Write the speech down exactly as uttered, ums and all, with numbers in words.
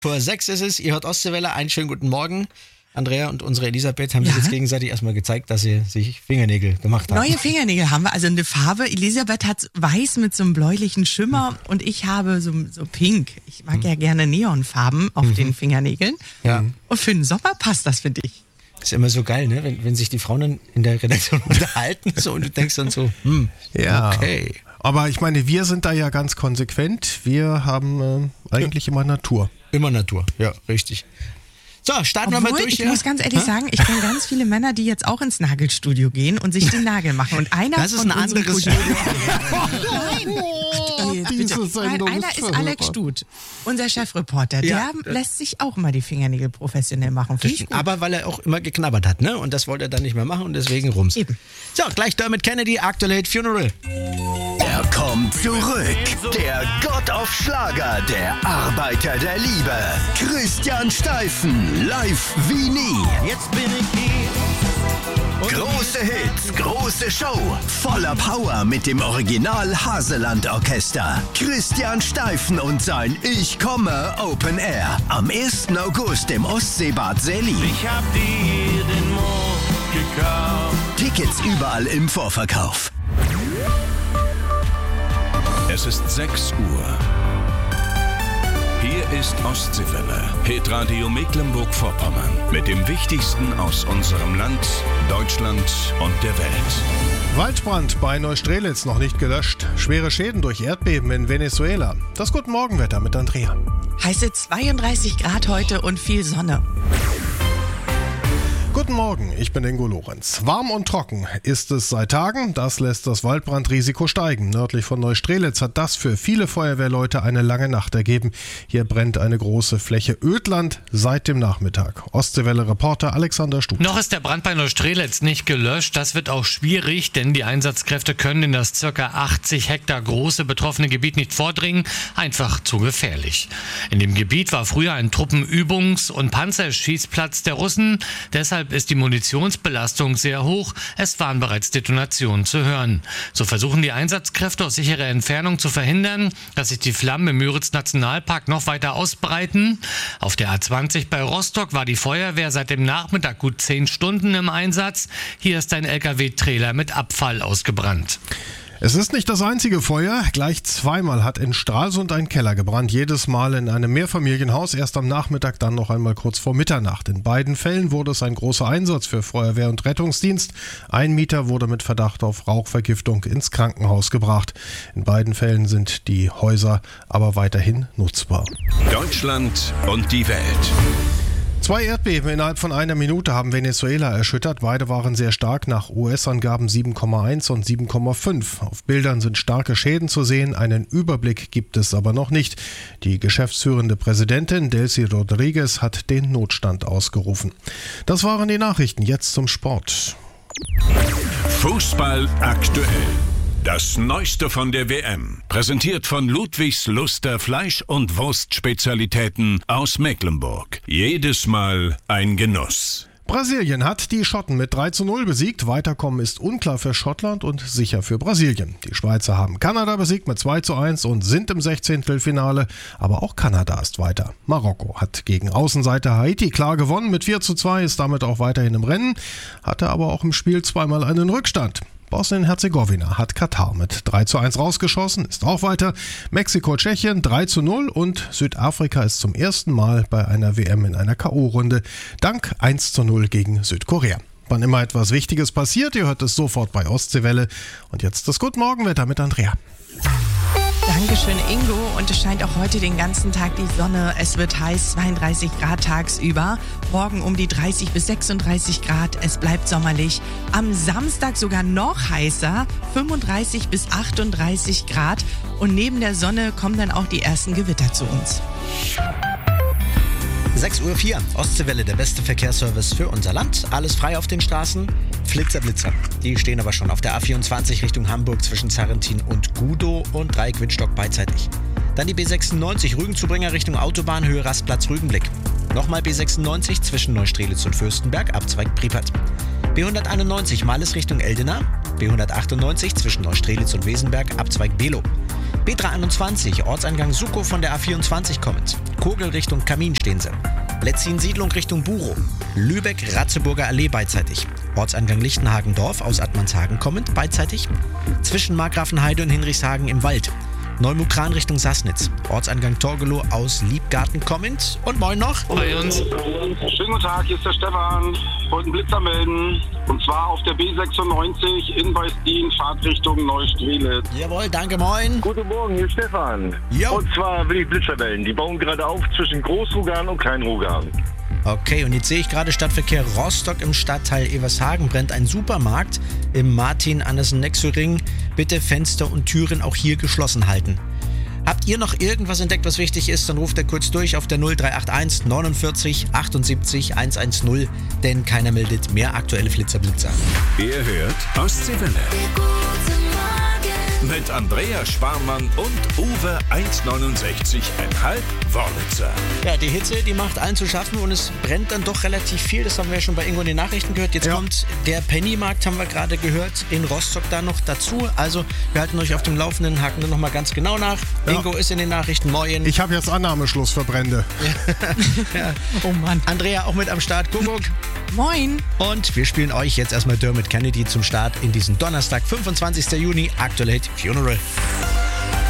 Vor sechs ist es, ihr hört Ostseewelle, einen schönen guten Morgen. Andrea und unsere Elisabeth haben Ja. sich jetzt gegenseitig erstmal gezeigt, dass sie sich Fingernägel gemacht haben. Neue Fingernägel haben wir, also eine Farbe. Elisabeth hat weiß mit so einem bläulichen Schimmer und ich habe so, so pink. Ich mag ja gerne Neonfarben auf den Fingernägeln. Ja. Und für den Sommer passt das, finde ich. Ist immer so geil, ne? Wenn, wenn sich die Frauen dann in der Redaktion unterhalten so, und du denkst dann so, hm, Ja. okay. Aber ich meine, wir sind da ja ganz konsequent. Wir haben äh, eigentlich immer Natur. Immer Natur, ja, richtig. So, starten wir mal Obwohl, durch. ich ja? muss ganz ehrlich Hä? sagen, ich kenne ganz viele Männer, die jetzt auch ins Nagelstudio gehen und sich den Nagel machen. Und einer Das ist von ein unseren anderes Kollegen- Studio. Nein, Diese bitte. Sendung Einer ist ist verrückt. Alex Stut, unser Chefreporter. Ja. Der lässt sich auch mal die Fingernägel professionell machen. Finde ich gut. Aber weil er auch immer geknabbert hat, ne? Und das wollte er dann nicht mehr machen und deswegen rums. Eben. So, gleich Dermot Kennedy, aktuell Hit Funeral. Er kommt zurück. Der Gott auf Schlager, der Arbeiter der Liebe. Christian Steifen, live wie nie. Jetzt bin ich hier. Große Hits, große Show. Voller Power mit dem Original Haseland Orchester. Christian Steifen und sein Ich komme Open Air. Am ersten August im Ostseebad Selli. Ich hab dir den Mond gekauft. Tickets überall im Vorverkauf. Es ist sechs Uhr. Hier ist Ostseewelle, Hitradio Mecklenburg-Vorpommern. Mit dem Wichtigsten aus unserem Land, Deutschland und der Welt. Waldbrand bei Neustrelitz noch nicht gelöscht. Schwere Schäden durch Erdbeben in Venezuela. Das Guten Morgenwetter mit Andrea. Heiße zweiunddreißig Grad heute und viel Sonne. Guten Morgen, ich bin Ingo Lorenz. Warm und trocken ist es seit Tagen. Das lässt das Waldbrandrisiko steigen. Nördlich von Neustrelitz hat das für viele Feuerwehrleute eine lange Nacht ergeben. Hier brennt eine große Fläche Ödland seit dem Nachmittag. Ostseewelle-Reporter Alexander Stut. Noch ist der Brand bei Neustrelitz nicht gelöscht. Das wird auch schwierig, denn die Einsatzkräfte können in das ca. achtzig Hektar große betroffene Gebiet nicht vordringen. Einfach zu gefährlich. In dem Gebiet war früher ein Truppenübungs- und Panzerschießplatz der Russen. Deshalb ist die Munitionsbelastung sehr hoch. Es waren bereits Detonationen zu hören. So versuchen die Einsatzkräfte aus sicherer Entfernung zu verhindern, dass sich die Flammen im Müritz-Nationalpark noch weiter ausbreiten. Auf der A zwanzig bei Rostock war die Feuerwehr seit dem Nachmittag gut zehn Stunden im Einsatz. Hier ist ein L K W-Trailer mit Abfall ausgebrannt. Es ist nicht das einzige Feuer. Gleich zweimal hat in Stralsund ein Keller gebrannt. Jedes Mal in einem Mehrfamilienhaus. Erst am Nachmittag, dann noch einmal kurz vor Mitternacht. In beiden Fällen wurde es ein großer Einsatz für Feuerwehr und Rettungsdienst. Ein Mieter wurde mit Verdacht auf Rauchvergiftung ins Krankenhaus gebracht. In beiden Fällen sind die Häuser aber weiterhin nutzbar. Deutschland und die Welt. Zwei Erdbeben innerhalb von einer Minute haben Venezuela erschüttert. Beide waren sehr stark, nach U S-Angaben sieben Komma eins und sieben Komma fünf. Auf Bildern sind starke Schäden zu sehen, einen Überblick gibt es aber noch nicht. Die geschäftsführende Präsidentin Delcy Rodriguez hat den Notstand ausgerufen. Das waren die Nachrichten, jetzt zum Sport. Fußball aktuell. Das Neueste von der W M. Präsentiert von Ludwigs Luster Fleisch- und Wurstspezialitäten aus Mecklenburg. Jedes Mal ein Genuss. Brasilien hat die Schotten mit drei zu null besiegt. Weiterkommen ist unklar für Schottland und sicher für Brasilien. Die Schweizer haben Kanada besiegt mit zwei zu eins und sind im Sechzehntelfinale. Aber auch Kanada ist weiter. Marokko hat gegen Außenseiter Haiti klar gewonnen mit vier zu zwei, ist damit auch weiterhin im Rennen, hatte aber auch im Spiel zweimal einen Rückstand. Bosnien-Herzegowina hat Katar mit drei zu eins rausgeschossen, ist auch weiter. Mexiko-Tschechien drei zu null und Südafrika ist zum ersten Mal bei einer W M in einer K O-Runde, dank eins zu null gegen Südkorea. Wann immer etwas Wichtiges passiert, ihr hört es sofort bei Ostseewelle. Und jetzt das Guten Morgenwetter mit Andrea. Dankeschön, Ingo. Und es scheint auch heute den ganzen Tag die Sonne. Es wird heiß, zweiunddreißig Grad tagsüber. Morgen um die dreißig bis sechsunddreißig Grad. Es bleibt sommerlich. Am Samstag sogar noch heißer, fünfunddreißig bis achtunddreißig Grad. Und neben der Sonne kommen dann auch die ersten Gewitter zu uns. sechs Uhr vier, Ostseewelle, der beste Verkehrsservice für unser Land. Alles frei auf den Straßen. Flitzer, Blitzer. Die stehen aber schon auf der A vierundzwanzig Richtung Hamburg zwischen Zarrentin und Gudow und Dreieck Wittstock beidseitig. Dann die B sechsundneunzig Rügenzubringer Richtung Autobahn, Höhe Rastplatz Rügenblick. Nochmal B sechsundneunzig zwischen Neustrelitz und Fürstenberg, Abzweig Priepert. B hunderteinundneunzig Males Richtung Eldena. B hundertachtundneunzig zwischen Neustrelitz und Wesenberg, Abzweig Below. Petra einundzwanzig, Ortseingang Sukow von der A vierundzwanzig kommend. Kogel Richtung Kamin stehen sie. Letzin Siedlung Richtung Burow. Lübeck, Ratzeburger Allee beidseitig. Ortseingang Lichtenhagen-Dorf aus Admanshagen kommend beidseitig. Zwischen Markgrafenheide und Hinrichshagen im Wald. Neumukran Richtung Sassnitz. Ortseingang Torgelow aus Liebgarten kommend. Und moin noch. Bei uns. Schönen guten Tag, hier ist der Stefan. Wollte einen Blitzer melden. Und zwar auf der B sechsundneunzig in Weißdien, Fahrtrichtung Neustrelitz. Jawohl, danke, moin. Guten Morgen, hier ist Stefan. Jo. Und zwar will ich Blitzer melden. Die bauen gerade auf zwischen Großrugan und Kleinrugan. Okay, und jetzt sehe ich gerade Stadtverkehr Rostock im Stadtteil Evershagen brennt ein Supermarkt im Martin-Andersen-Nexo-Ring. Bitte Fenster und Türen auch hier geschlossen halten. Habt ihr noch irgendwas entdeckt, was wichtig ist, dann ruft er kurz durch auf der null drei acht eins neunundvierzig achtundsiebzig hundertzehn, denn keiner meldet mehr aktuelle Flitzer-Blitzer. Ihr hört Ostseewelle. Mit Andrea Sparmann und Uwe eins neunundsechzig Komma fünf Wörlitzer. Ja, die Hitze, die macht allen zu schaffen und es brennt dann doch relativ viel. Das haben wir ja schon bei Ingo in den Nachrichten gehört. Jetzt Ja. kommt der Pennymarkt, haben wir gerade gehört, in Rostock da noch dazu. Also wir halten euch auf dem Laufenden, haken dann nochmal ganz genau nach. Ja. Ingo ist in den Nachrichten. Moin. Ich habe jetzt Annahmeschluss für Brände. Oh Mann. Andrea auch mit am Start. Kuckuck. Moin. Und wir spielen euch jetzt erstmal Dermot Kennedy zum Start in diesen Donnerstag, fünfundzwanzigsten Juni. Aktuell Hit Funeral.